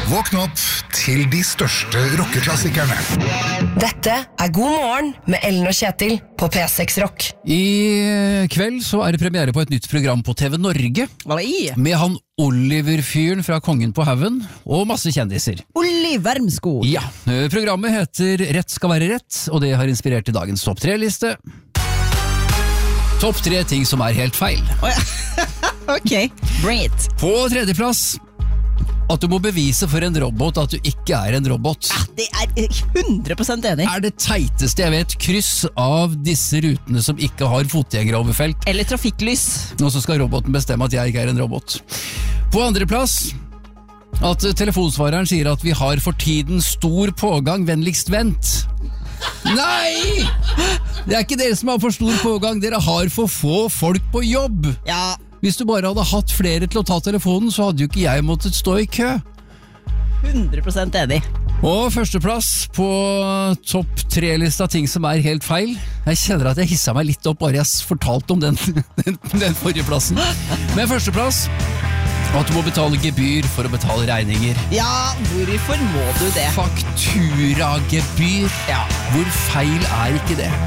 Våkn opp til de største rockeklassikerne. Dette God morgen med Ellen og Kjetil på P6 Rock. I kveld så det premiere på et nytt program på TV Norge. Med han Oliver-fyren fra Kongen på Haugen, og masse kjendiser. Oliver Mskog. Ja, programmet heter Rett skal være rett, og det har inspirert til dagens topp 3-liste. Topp 3 ting som helt feil. Ok, bring it. På tredjeplass, at du må bevise for en robot at du ikke en robot. Det 100% enig. Det teiteste jeg vet, kryss av disse rutene som ikke har fotgjengeroverfelt. Eller trafikklys. Nå så skal roboten bestemme at jeg ikke en robot. På andreplass, at telefonsvareren sier at vi har for tiden stor pågang, vennligst vent. Nei! Det ikke dere som har for stor pågang, dere har for få folk på jobb. Ja. Hvis du bare hadde hatt flere til å ta telefonen, så hadde jo ikke jeg måttet stå i kø. 100% enig. Og førsteplass på topp 3-lista ting som helt feil. Jeg kjenner at jeg hisset meg litt opp bare jeg fortalte om den forrige plassen. Men førsteplass, at du må betale gebyr for å betale regninger. Ja, hvorfor må du det? Fakturagebyr. Ja. Hvor feil ikke det?